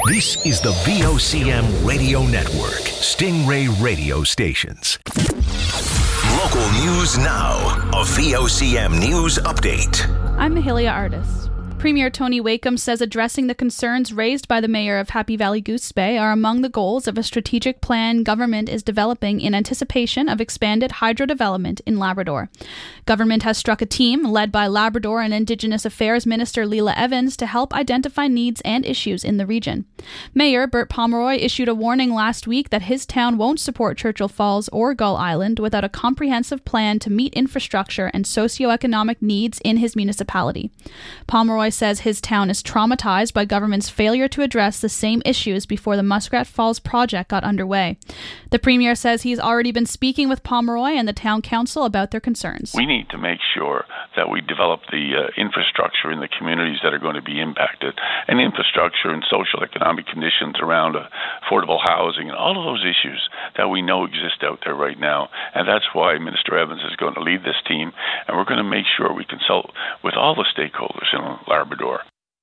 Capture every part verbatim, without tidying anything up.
This is the V O C M Radio Network, Stingray Radio Stations. Local news now, a V O C M News Update. I'm Mahalia Artis. Premier Tony Wakeham says addressing the concerns raised by the mayor of Happy Valley Goose Bay are among the goals of a strategic plan government is developing in anticipation of expanded hydro development in Labrador. Government has struck a team led by Labrador and Indigenous Affairs Minister Leela Evans to help identify needs and issues in the region. Mayor Bert Pomeroy issued a warning last week that his town won't support Churchill Falls or Gull Island without a comprehensive plan to meet infrastructure and socioeconomic needs in his municipality. Pomeroy says his town is traumatized by government's failure to address the same issues before the Muskrat Falls project got underway. The Premier says he's already been speaking with Pomeroy and the town council about their concerns. We need to make sure that we develop the uh, infrastructure in the communities that are going to be impacted, and infrastructure and social economic conditions around uh, affordable housing and all of those issues that we know exist out there right now. And that's why Minister Evans is going to lead this team, and we're going to make sure we consult with all the stakeholders in Labrador.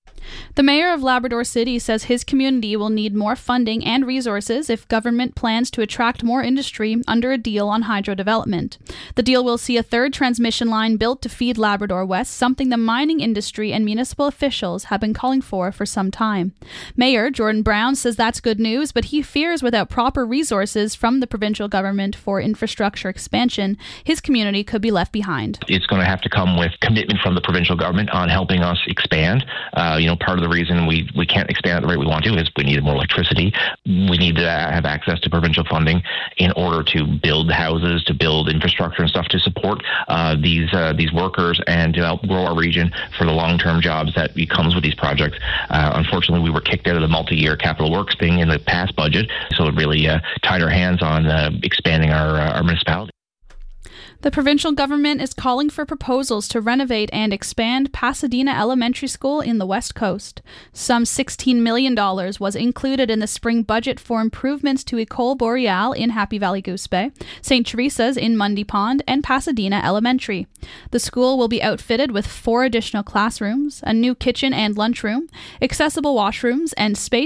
The mayor of Labrador City says his community will need more funding and resources if government plans to attract more industry under a deal on hydro development. The deal will see a third transmission line built to feed Labrador West, something the mining industry and municipal officials have been calling for for some time. Mayor Jordan Brown says that's good news, but he fears without proper resources from the provincial government for infrastructure expansion, his community could be left behind. It's going to have to come with commitment from the provincial government on helping us expand. Uh, you know, part of the reason we, we can't expand at the rate we want to is we need more electricity. We need to have access to provincial funding in order to build houses, to build infrastructure and stuff to support uh, these uh, these workers and to help grow our region for the long-term jobs that comes with these projects. Uh, unfortunately, we were kicked out of the multi-year capital works thing in the past budget, so it really uh, tied our hands on uh, expanding our, uh, our municipality. The provincial government is calling for proposals to renovate and expand Pasadena Elementary School in the West Coast. Some sixteen million dollars was included in the spring budget for improvements to École Boreale in Happy Valley Goose Bay, Saint Teresa's in Mundy Pond, and Pasadena Elementary. The school will be outfitted with four additional classrooms, a new kitchen and lunchroom, accessible washrooms, and space